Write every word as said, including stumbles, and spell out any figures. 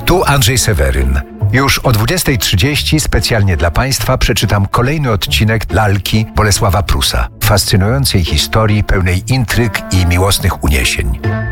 Tu Andrzej Seweryn. Już o dwudziestej trzydzieści specjalnie dla Państwa przeczytam kolejny odcinek Lalki Bolesława Prusa. Fascynującej historii pełnej intryg i miłosnych uniesień.